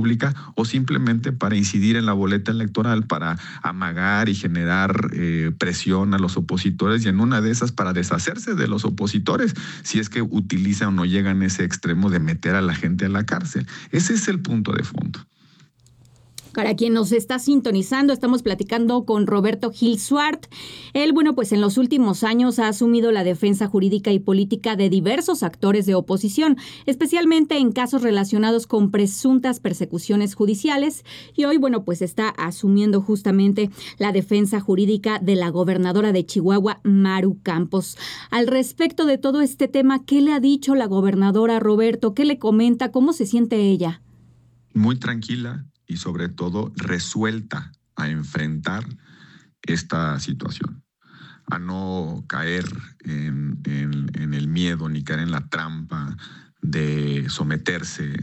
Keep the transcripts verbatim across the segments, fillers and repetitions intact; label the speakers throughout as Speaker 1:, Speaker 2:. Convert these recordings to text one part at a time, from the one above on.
Speaker 1: Pública o simplemente para incidir en la boleta electoral, para amagar y generar eh, presión a los opositores y en una de esas para deshacerse de los opositores si es que utilizan o no llegan a ese extremo de meter a la gente a la cárcel. Ese es el punto de fondo.
Speaker 2: Para quien nos está sintonizando, estamos platicando con Roberto Gil Suart. Él, bueno, pues en los últimos años ha asumido la defensa jurídica y política de diversos actores de oposición, especialmente en casos relacionados con presuntas persecuciones judiciales. Y hoy, bueno, pues está asumiendo justamente la defensa jurídica de la gobernadora de Chihuahua, Maru Campos. Al respecto de todo este tema, ¿qué le ha dicho la gobernadora, Roberto? ¿Qué le comenta? ¿Cómo se siente ella?
Speaker 1: Muy tranquila y sobre todo resuelta a enfrentar esta situación, a no caer en, en, en el miedo ni caer en la trampa de someterse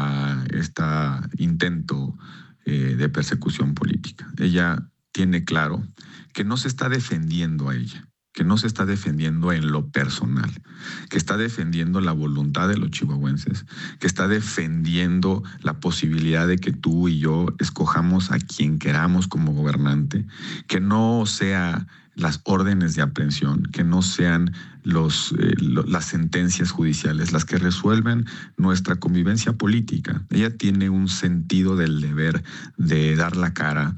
Speaker 1: a este intento eh, de persecución política. Ella tiene claro que no se está defendiendo a ella, que no se está defendiendo en lo personal, que está defendiendo la voluntad de los chihuahuenses, que está defendiendo la posibilidad de que tú y yo escojamos a quien queramos como gobernante, que no sea las órdenes de aprehensión, que no sean los, eh, lo, las sentencias judiciales las que resuelven nuestra convivencia política. Ella tiene un sentido del deber de dar la cara,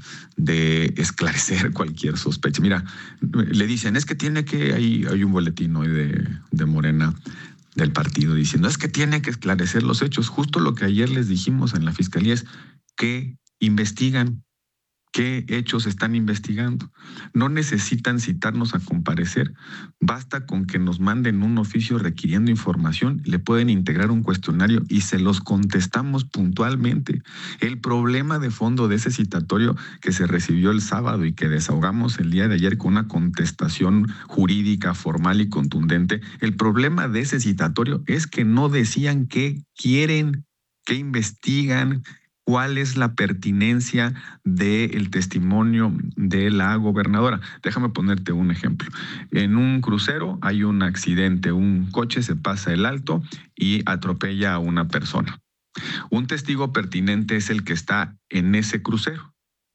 Speaker 1: de esclarecer cualquier sospecha. Mira, le dicen, es que tiene que, hay, hay un boletín hoy de, de Morena, del partido, diciendo, es que tiene que esclarecer los hechos. Justo lo que ayer les dijimos en la Fiscalía es que investigan. ¿Qué hechos están investigando? No necesitan citarnos a comparecer. Basta con que nos manden un oficio requiriendo información, le pueden integrar un cuestionario y se los contestamos puntualmente. El problema de fondo de ese citatorio que se recibió el sábado y que desahogamos el día de ayer con una contestación jurídica, formal y contundente, el problema de ese citatorio es que no decían qué quieren, qué investigan, cuál es la pertinencia del testimonio de la gobernadora. Déjame ponerte un ejemplo. En un crucero hay un accidente, un coche se pasa el alto y atropella a una persona. Un testigo pertinente es el que está en ese crucero,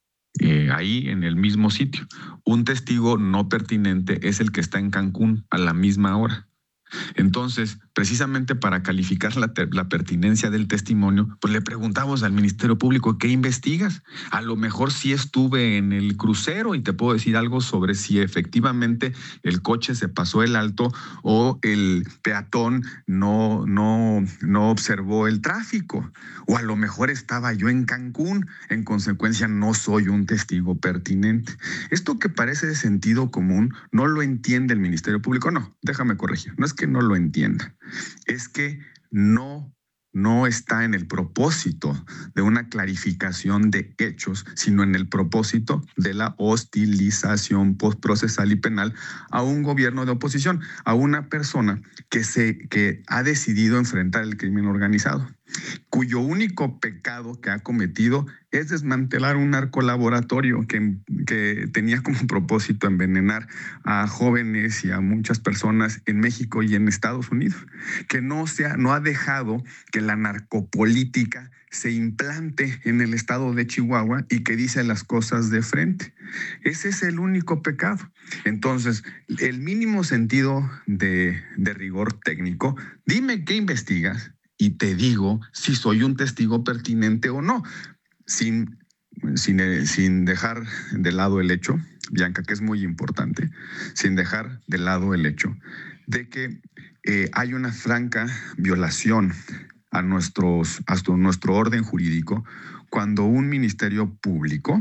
Speaker 1: eh, ahí en el mismo sitio. Un testigo no pertinente es el que está en Cancún a la misma hora. Entonces, precisamente para calificar la, la pertinencia del testimonio, pues le preguntamos al Ministerio Público, ¿qué investigas? A lo mejor sí estuve en el crucero y te puedo decir algo sobre si efectivamente el coche se pasó el alto o el peatón no, no, no observó el tráfico. O a lo mejor estaba yo en Cancún, en consecuencia no soy un testigo pertinente. Esto que parece de sentido común no lo entiende el Ministerio Público. No, déjame corregir, no es que no lo entienda, es que no, no está en el propósito de una clarificación de hechos, sino en el propósito de la hostilización postprocesal y penal a un gobierno de oposición, a una persona que, se, que ha decidido enfrentar el crimen organizado, cuyo único pecado que ha cometido es desmantelar un narcolaboratorio que, que tenía como propósito envenenar a jóvenes y a muchas personas en México y en Estados Unidos, que no, sea, no ha dejado que la narcopolítica se implante en el estado de Chihuahua y que dice las cosas de frente. Ese es el único pecado. Entonces, el mínimo sentido de, de rigor técnico, dime qué investigas y te digo si soy un testigo pertinente o no, sin, sin, sin dejar de lado el hecho, Bianca, que es muy importante, sin dejar de lado el hecho de que eh, hay una franca violación a, nuestros, a nuestro orden jurídico cuando un ministerio público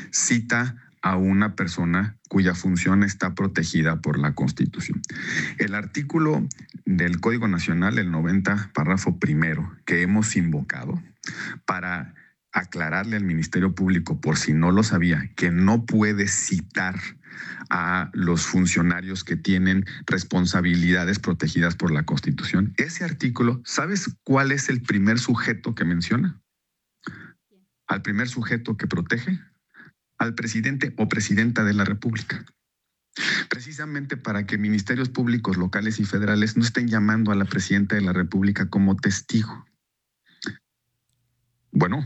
Speaker 1: cita a una persona cuya función está protegida por la Constitución. El artículo del Código Nacional, el noventa, párrafo primero, que hemos invocado para aclararle al Ministerio Público, por si no lo sabía, que no puede citar a los funcionarios que tienen responsabilidades protegidas por la Constitución. Ese artículo, ¿sabes cuál es el primer sujeto que menciona? Al primer sujeto que protege, al presidente o presidenta de la República. Precisamente para que ministerios públicos locales y federales no estén llamando a la presidenta de la República como testigo. Bueno,